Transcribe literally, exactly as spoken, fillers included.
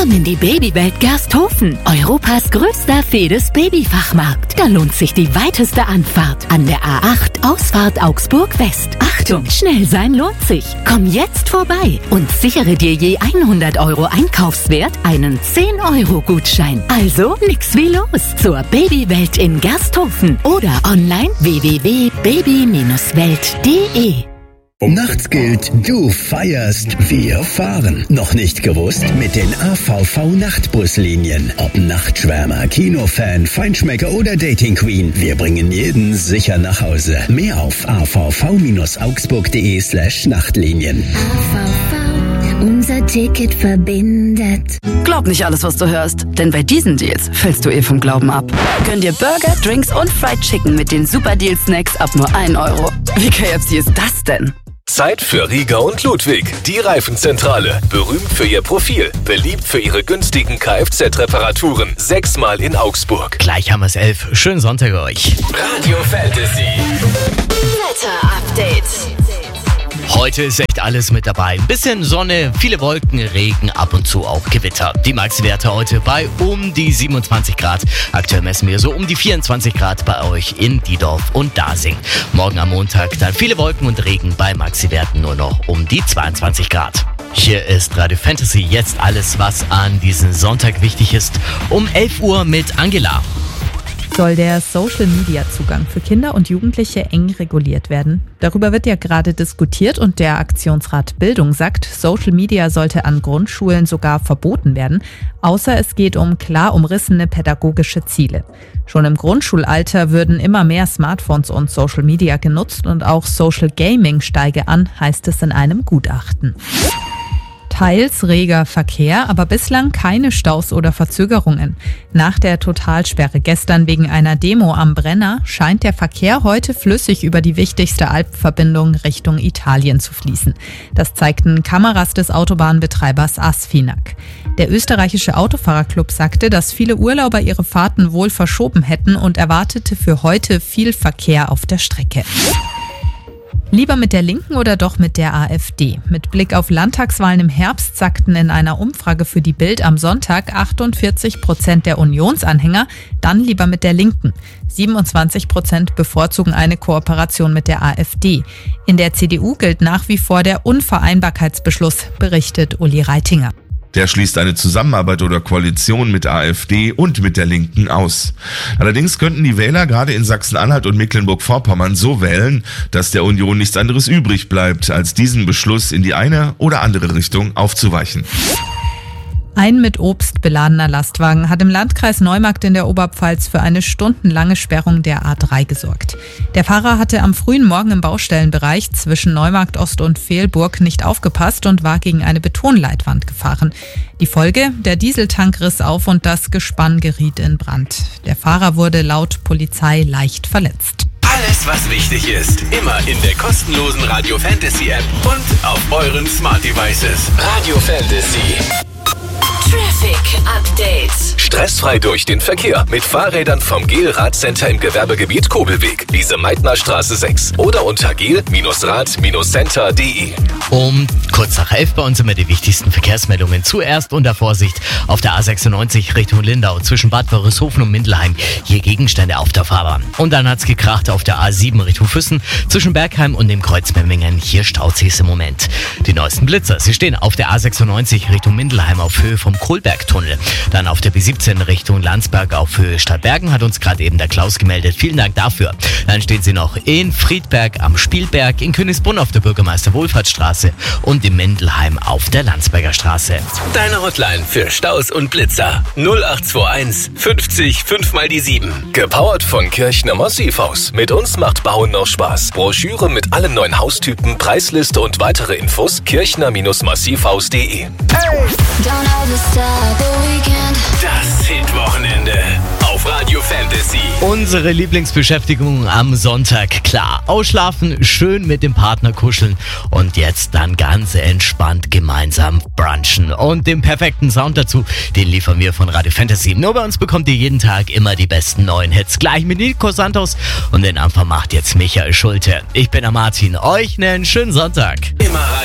Komm in die Babywelt Gersthofen, Europas größter Fedes-Babyfachmarkt. Da lohnt sich die weiteste Anfahrt an der A acht, Ausfahrt Augsburg West. Achtung, schnell sein lohnt sich. Komm jetzt vorbei und sichere dir je hundert Euro Einkaufswert einen zehn Euro Gutschein. Also nix wie los zur Babywelt in Gersthofen oder online w w w punkt baby welt punkt de. Nachts gilt, du feierst, wir fahren. Noch nicht gewusst? Mit den A V V-Nachtbuslinien. Ob Nachtschwärmer, Kinofan, Feinschmecker oder Dating Queen, wir bringen jeden sicher nach Hause. Mehr auf a v v augsburg punkt de slash Nachtlinien. A V V, unser Ticket verbindet. Glaub nicht alles, was du hörst, denn bei diesen Deals fällst du eh vom Glauben ab. Gönn dir Burger, Drinks und Fried Chicken mit den Super Deal Snacks ab nur ein Euro. Wie K F C ist das denn? Zeit für Rieger und Ludwig, die Reifenzentrale. Berühmt für ihr Profil, beliebt für ihre günstigen Kfz-Reparaturen. Sechsmal in Augsburg. Gleich haben wir es elf. Schönen Sonntag euch. Radio Fantasy. Wetter-Update. Heute ist echt alles mit dabei. Ein bisschen Sonne, viele Wolken, Regen, ab und zu auch Gewitter. Die Maxi-Werte heute bei um die siebenundzwanzig Grad. Aktuell messen wir so um die vierundzwanzig Grad bei euch in Diedorf und Dasing. Morgen am Montag dann viele Wolken und Regen, bei Maxi-Werten nur noch um die zweiundzwanzig Grad. Hier ist Radio Fantasy, jetzt alles, was an diesem Sonntag wichtig ist. Um elf Uhr mit Angela. Soll der Social-Media-Zugang für Kinder und Jugendliche eng reguliert werden? Darüber wird ja gerade diskutiert und der Aktionsrat Bildung sagt, Social Media sollte an Grundschulen sogar verboten werden, außer es geht um klar umrissene pädagogische Ziele. Schon im Grundschulalter würden immer mehr Smartphones und Social Media genutzt und auch Social Gaming steige an, heißt es in einem Gutachten. Teils reger Verkehr, aber bislang keine Staus oder Verzögerungen. Nach der Totalsperre gestern wegen einer Demo am Brenner scheint der Verkehr heute flüssig über die wichtigste Alpverbindung Richtung Italien zu fließen. Das zeigten Kameras des Autobahnbetreibers Asfinag. Der österreichische Autofahrerclub sagte, dass viele Urlauber ihre Fahrten wohl verschoben hätten und erwartete für heute viel Verkehr auf der Strecke. Lieber mit der Linken oder doch mit der AfD? Mit Blick auf Landtagswahlen im Herbst sagten in einer Umfrage für die Bild am Sonntag achtundvierzig Prozent der Unionsanhänger, dann lieber mit der Linken. siebenundzwanzig Prozent bevorzugen eine Kooperation mit der AfD. In der C D U gilt nach wie vor der Unvereinbarkeitsbeschluss, berichtet Uli Reitinger. Der schließt eine Zusammenarbeit oder Koalition mit AfD und mit der Linken aus. Allerdings könnten die Wähler gerade in Sachsen-Anhalt und Mecklenburg-Vorpommern so wählen, dass der Union nichts anderes übrig bleibt, als diesen Beschluss in die eine oder andere Richtung aufzuweichen. Ein mit Obst beladener Lastwagen hat im Landkreis Neumarkt in der Oberpfalz für eine stundenlange Sperrung der A drei gesorgt. Der Fahrer hatte am frühen Morgen im Baustellenbereich zwischen Neumarkt Ost und Vehlburg nicht aufgepasst und war gegen eine Betonleitwand gefahren. Die Folge: der Dieseltank riss auf und das Gespann geriet in Brand. Der Fahrer wurde laut Polizei leicht verletzt. Alles, was wichtig ist, immer in der kostenlosen Radio Fantasy App und auf euren Smart Devices. Radio Fantasy. Traffic Update. Stressfrei durch den Verkehr mit Fahrrädern vom Gel Radcenter im Gewerbegebiet Kobelweg, Lise-Meitner Straße sechs oder unter gel rad center punkt de. Um kurz nach elf bei uns immer die wichtigsten Verkehrsmeldungen. Zuerst unter Vorsicht auf der A sechsundneunzig Richtung Lindau zwischen Bad Wörishofen und Mindelheim. Hier Gegenstände auf der Fahrbahn. Und dann hat's gekracht auf der A sieben Richtung Füssen zwischen Bergheim und dem Kreuz Memmingen. Hier staut sich's im Moment. Die neuesten Blitzer, sie stehen auf der A sechsundneunzig Richtung Mindelheim auf Höhe vom Kohlbergtunnel. Dann auf der B siebzehn Richtung Landsberg auf Höhe Stadtbergen hat uns gerade eben der Klaus gemeldet. Vielen Dank dafür. Dann stehen sie noch in Friedberg am Spielberg, in Königsbrunn auf der Bürgermeister-Wohlfahrtsstraße und in Mendelheim auf der Landsberger Straße. Deine Hotline für Staus und Blitzer null acht zwei eins fünfzig fünf mal die sieben. Gepowert von Kirchner Massivhaus. Mit uns macht Bauen noch Spaß. Broschüre mit allen neuen Haustypen, Preisliste und weitere Infos kirchner massivhaus punkt de. Hey! Das Hitwochenende auf Radio Fantasy. Unsere Lieblingsbeschäftigung am Sonntag, klar. Ausschlafen, schön mit dem Partner kuscheln und jetzt dann ganz entspannt gemeinsam brunchen. Und den perfekten Sound dazu, den liefern wir von Radio Fantasy. Nur bei uns bekommt ihr jeden Tag immer die besten neuen Hits. Gleich mit Nico Santos und den Anfang macht jetzt Michael Schulte. Ich bin der Martin, euch einen schönen Sonntag. Immer